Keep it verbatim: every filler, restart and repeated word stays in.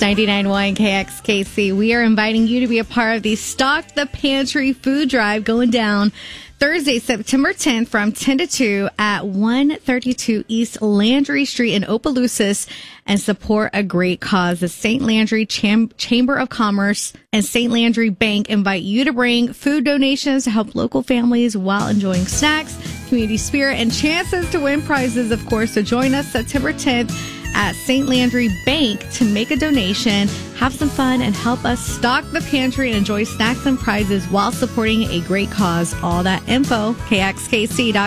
ninety-nine point one K X K C. We are inviting you to be a part of the Stock the Pantry food drive going down Thursday, September tenth from ten to two at one thirty-two East Landry Street in Opelousas, and support a great cause. The Saint Landry Cham- Chamber of Commerce and Saint Landry Bank invite you to bring food donations to help local families while enjoying snacks, community spirit, and chances to win prizes, of course. So join us September tenth at Saint Landry Bank to make a donation, have some fun, and help us stock the pantry and enjoy snacks and prizes while supporting a great cause. All that info, K X K C dot com.